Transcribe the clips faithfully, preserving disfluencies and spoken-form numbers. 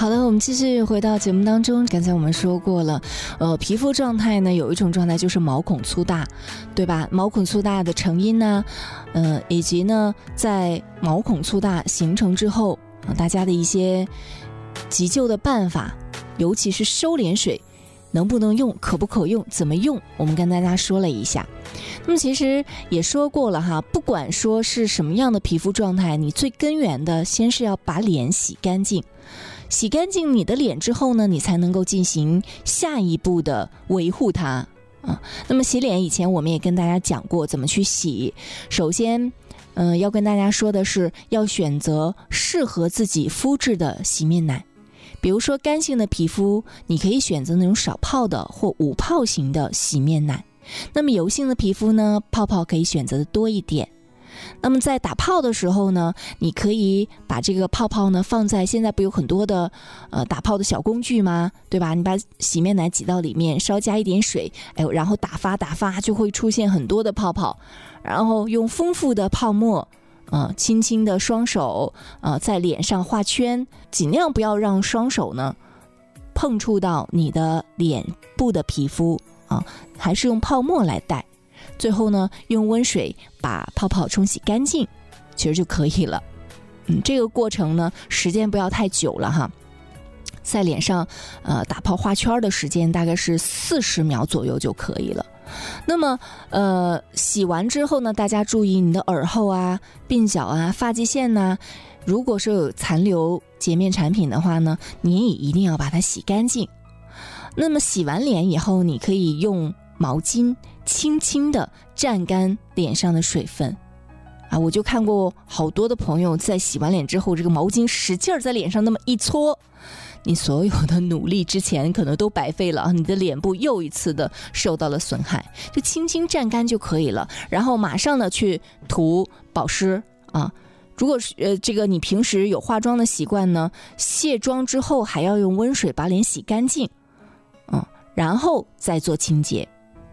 好的，我们继续回到节目当中。刚才我们说过了，呃，皮肤状态呢，有一种状态就是毛孔粗大，对吧？毛孔粗大的成因呢，呃，以及呢，在毛孔粗大形成之后，呃、大家的一些急救的办法，尤其是收敛水能不能用，可不可用，怎么用，我们跟大家说了一下。那么其实也说过了哈，不管说是什么样的皮肤状态，你最根源的先是要把脸洗干净。洗干净你的脸之后呢，你才能够进行下一步的维护它啊。那么洗脸以前我们也跟大家讲过怎么去洗。首先，嗯、呃，要跟大家说的是，要选择适合自己肤质的洗面奶。比如说干性的皮肤，你可以选择那种少泡的或无泡型的洗面奶。那么油性的皮肤呢，泡泡可以选择的多一点。那么在打泡的时候呢，你可以把这个泡泡呢放在，现在不有很多的呃打泡的小工具吗？对吧？你把洗面奶挤到里面，稍加一点水，哎，然后打发打发，就会出现很多的泡泡。然后用丰富的泡沫，呃，轻轻的双手呃在脸上画圈，尽量不要让双手呢碰触到你的脸部的皮肤啊，还是用泡沫来带。最后呢，用温水把泡泡冲洗干净，其实就可以了。嗯，这个过程呢，时间不要太久了哈，在脸上呃打泡画圈的时间大概是四十秒左右就可以了。那么呃洗完之后呢，大家注意你的耳后啊、鬓角啊、发际线呐、啊，如果说有残留洁面产品的话呢，你也一定要把它洗干净。那么洗完脸以后，你可以用毛巾轻轻地蘸干脸上的水分啊，我就看过好多的朋友在洗完脸之后，这个毛巾使劲在脸上那么一搓，你所有的努力之前可能都白费了，你的脸部又一次的受到了损害，就轻轻蘸干就可以了，然后马上呢去涂保湿啊。如果是呃这个你平时有化妆的习惯呢，卸妆之后还要用温水把脸洗干净，嗯，然后再做清洁。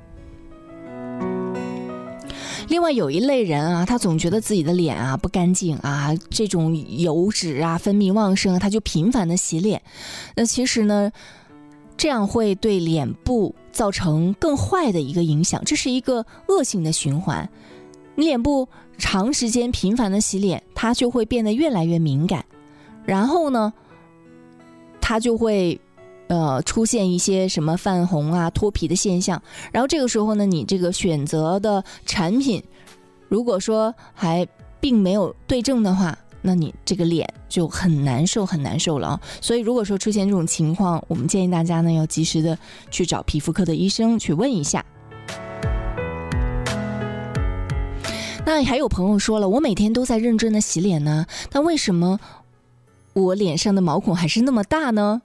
另外有一类人啊，他总觉得自己的脸啊不干净啊，这种油脂啊分泌旺盛，他就频繁的洗脸。那其实呢，这样会对脸部造成更坏的一个影响，这是一个恶性的循环。你脸部长时间频繁的洗脸，它就会变得越来越敏感，然后呢，它就会呃，出现一些什么泛红啊、脱皮的现象，然后这个时候呢，你这个选择的产品，如果说还并没有对症的话，那你这个脸就很难受、很难受了啊。所以，如果说出现这种情况，我们建议大家呢要及时的去找皮肤科的医生去问一下。那还有朋友说了，我每天都在认真的洗脸呢，但为什么我脸上的毛孔还是那么大呢？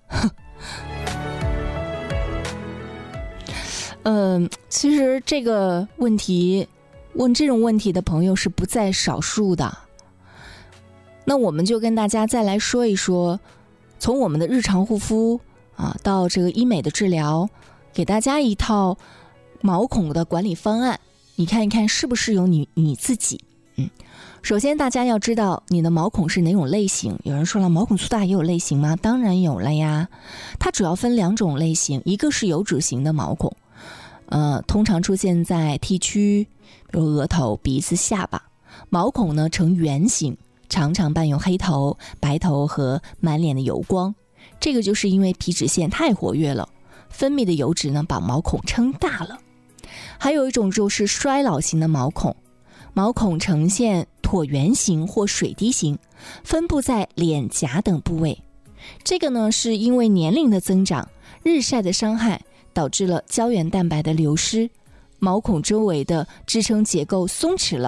嗯，其实这个问题，问这种问题的朋友是不在少数的。那我们就跟大家再来说一说，从我们的日常护肤啊，到这个医美的治疗，给大家一套毛孔的管理方案，你看一看适不适用你你自己。嗯，首先大家要知道你的毛孔是哪种类型。有人说了，毛孔粗大也有类型吗？当然有了呀。它主要分两种类型，一个是油脂型的毛孔，呃，通常出现在 T 区，比如额头、鼻子、下巴。毛孔呢呈圆形，常常伴有黑头、白头和满脸的油光。这个就是因为皮脂腺太活跃了，分泌的油脂呢把毛孔撑大了。还有一种就是衰老型的毛孔，毛孔呈现椭圆形或水滴形，分布在脸颊等部位。这个呢是因为年龄的增长、日晒的伤害，导致了胶原蛋白的流失，毛孔周围的支撑结构松弛了，